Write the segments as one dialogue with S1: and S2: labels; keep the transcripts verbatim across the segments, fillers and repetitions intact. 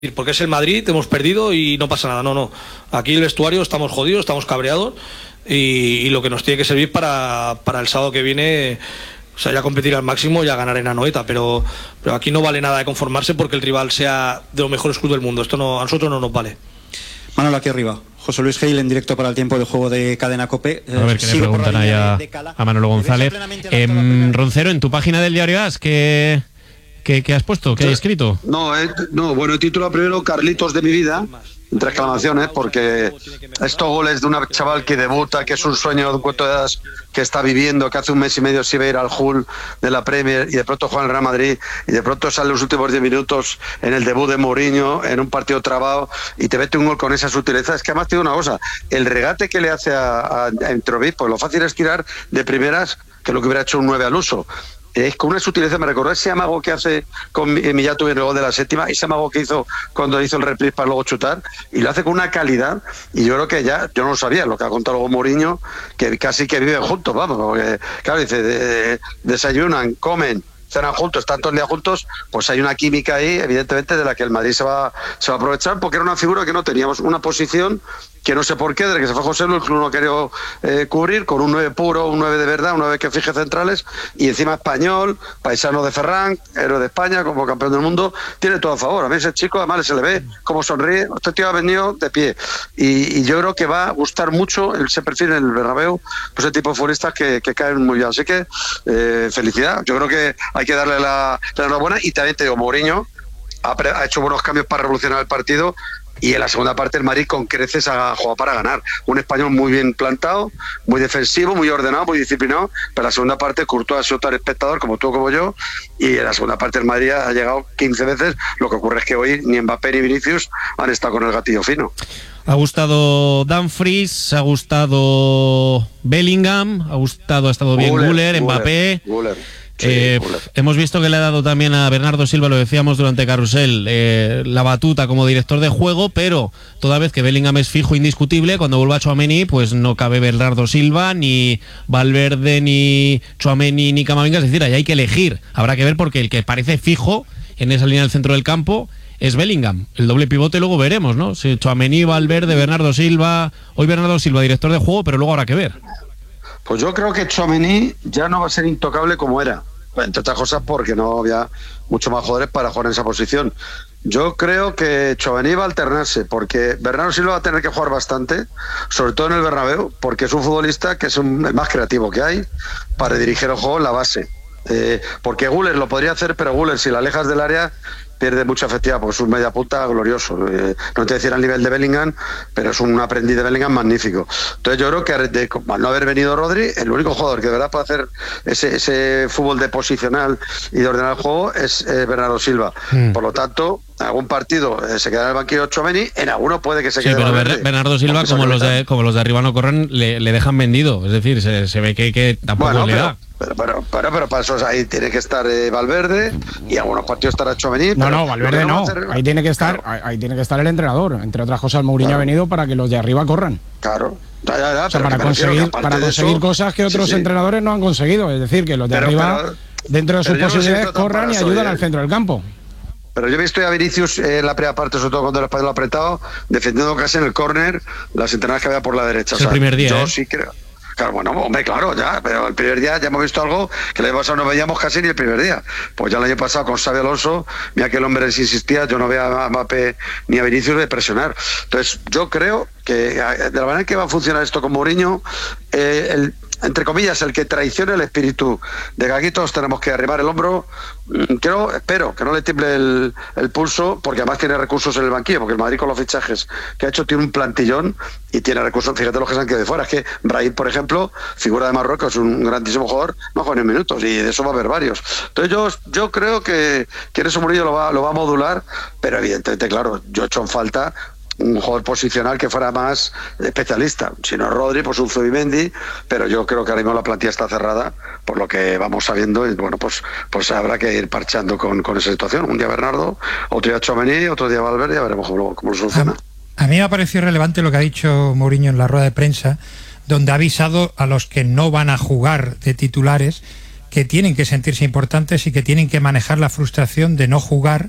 S1: porque es el Madrid, hemos perdido y no pasa nada. No, no. Aquí el vestuario estamos jodidos, estamos cabreados y, y lo que nos tiene que servir para, para el sábado que viene, o sea, ya competir al máximo y a ganar en Anoeta, pero, pero aquí no vale nada de conformarse porque el rival sea de los mejores clubes del mundo. Esto no, a nosotros no nos vale.
S2: Manolo, aquí arriba. José Luis Gil en directo para el tiempo de juego de Cadena COPE.
S3: A ver qué le preguntan ahí a, a Manolo González. Eh, Roncero, en tu página del diario As, ¿qué, qué, qué has puesto? ¿Qué hay escrito?
S4: No, eh, no, bueno, el título primero, Carlitos de mi vida, entre exclamaciones, porque estos goles de un chaval que debuta, que es un sueño de cuatro edades que está viviendo, que hace un mes y medio se iba a ir al Hull de la Premier y de pronto juega en el Real Madrid y de pronto sale los últimos diez minutos en el debut de Mourinho, en un partido trabado y te mete un gol con esa sutileza. Es que además tiene una cosa, el regate que le hace a, a, a Entrovic, pues lo fácil es tirar de primeras que lo que hubiera hecho un nueve al uso. Es con una sutileza, me recordó ese amago que hace con Millatu en el gol de la séptima, ese amago que hizo cuando hizo el reprise para luego chutar, y lo hace con una calidad, y yo creo que ya, yo no lo sabía, lo que ha contado luego Mourinho, que casi que viven juntos, vamos, porque claro, dice, de, de, desayunan, comen, cenan juntos, están todo el día juntos, pues hay una química ahí, evidentemente, de la que el Madrid se va, se va a aprovechar, porque era una figura que no teníamos, una posición que no sé por qué, desde que se fue José Luis, el club no quería eh, cubrir, con un nueve puro, un nueve de verdad, un nueve que fije centrales, y encima español, paisano de Ferran, héroe de España, como campeón del mundo, tiene todo a favor. A mí ese chico, además, se le ve cómo sonríe, este tío ha venido de pie, y, y yo creo que va a gustar mucho ese perfil en el Bernabéu, pues ese tipo de futbolistas que, que caen muy bien, así que eh, felicidad, yo creo que hay que darle la, la enhorabuena, y también te digo, Mourinho ha, ha hecho buenos cambios para revolucionar el partido. Y en la segunda parte el Madrid con creces ha jugado para ganar. Un español muy bien plantado, muy defensivo, muy ordenado, muy disciplinado, pero en la segunda parte Courtois ha sido tan espectador como tú como yo, y en la segunda parte el Madrid ha llegado quince veces. Lo que ocurre es que hoy ni Mbappé ni Vinicius han estado con el gatillo fino.
S3: Ha gustado Dumfries, ha gustado Bellingham, ha gustado, ha estado bien Güler, Mbappé.
S4: Güler. Sí,
S3: eh, hemos visto que le ha dado también a Bernardo Silva, lo decíamos durante Carrusel, eh, la batuta como director de juego, pero toda vez que Bellingham es fijo indiscutible, cuando vuelva Tchouaméni, pues no cabe Bernardo Silva, ni Valverde, ni Tchouaméni, ni Camavinga, es decir, ahí hay que elegir. Habrá que ver, porque el que parece fijo en esa línea del centro del campo es Bellingham. El doble pivote luego veremos, ¿no? Si Tchouaméni, Valverde, Bernardo Silva. Hoy Bernardo Silva, director de juego, pero luego habrá que ver.
S4: Pues yo creo que Tchouaméni ya no va a ser intocable como era. Entre otras cosas porque no había mucho más jugadores para jugar en esa posición. Yo creo que Tchouaméni va a alternarse, porque Bernardo Silva va a tener que jugar bastante, sobre todo en el Bernabéu, porque es un futbolista que es un, el más creativo que hay para dirigir el juego en la base. Eh, porque Güler lo podría hacer, pero Güler, si la alejas del área, pierde mucha efectividad, porque es un media punta glorioso. Eh, no te decir al nivel de Bellingham, pero es un aprendiz de Bellingham magnífico. Entonces yo creo que de, al no haber venido Rodri, el único jugador que de verdad puede hacer ese, ese fútbol de posicional y de ordenar el juego es eh, Bernardo Silva. Mm. Por lo tanto, en algún partido eh, se quedará en el banquillo Tchouaméni, en alguno puede que se
S3: sí,
S4: quede.
S3: Pero Ber Bernardo Silva, como los, de, como los de arriba no corren, le, le dejan vendido. Es decir, se, se ve que, que tampoco
S4: bueno,
S3: le
S4: pero,
S3: da.
S4: Pero, pero, pero, pero para eso ahí tiene que estar eh, Valverde, y algunos partidos estará Tchouaméni.
S5: No, no, Valverde no. Hacer... Ahí tiene que estar, claro. ahí tiene que estar el entrenador. Entre otras cosas, Mourinho claro. ha venido para que los de arriba corran.
S4: Claro. Ya, ya, ya,
S5: o sea, para conseguir, para conseguir eso, cosas que otros sí, sí. entrenadores no han conseguido. Es decir, que los de pero, arriba, pero, dentro de sus posibilidades, no corran y ayudan al centro del campo.
S4: Pero yo he visto a Vinicius en eh, la primera parte, sobre todo cuando el español apretado, defendiendo casi en el córner las entrenadas que había por la derecha.
S3: Es
S4: o sea,
S3: el primer día.
S4: Yo
S3: ¿eh?
S4: sí creo. Claro, bueno, hombre, claro, ya, pero el primer día ya hemos visto algo que el año pasado no veíamos casi ni el primer día. Pues ya el año pasado con Xabi Alonso, mira que el hombre les insistía, yo no veía a Mbappé ni a Vinicius de presionar. Entonces, yo creo que de la manera que va a funcionar esto con Mourinho, eh, el entre comillas, el que traicione el espíritu de que aquí todos tenemos que arrimar el hombro, creo, espero que no le tiemble el, el pulso, porque además tiene recursos en el banquillo, porque el Madrid con los fichajes que ha hecho tiene un plantillón y tiene recursos. Fíjate los que se han quedado de fuera, es que Brahim, por ejemplo, figura de Marruecos, un grandísimo jugador, no juega ni minutos, y de eso va a haber varios. Entonces yo, yo creo que, que en eso Murillo lo va, lo va a modular, pero evidentemente, claro, yo he hecho en falta un jugador posicional que fuera más especialista. Si no Rodri, pues un Zubimendi, pero yo creo que ahora mismo la plantilla está cerrada, por lo que vamos sabiendo, y bueno, pues, pues habrá que ir parchando con, con esa situación. Un día Bernardo, otro día Tchouaméni, otro día Valverde, ya veremos cómo, cómo lo soluciona.
S6: A, a mí me ha parecido relevante lo que ha dicho Mourinho en la rueda de prensa, donde ha avisado a los que no van a jugar de titulares que tienen que sentirse importantes y que tienen que manejar la frustración de no jugar,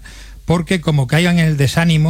S6: porque como caigan en el desánimo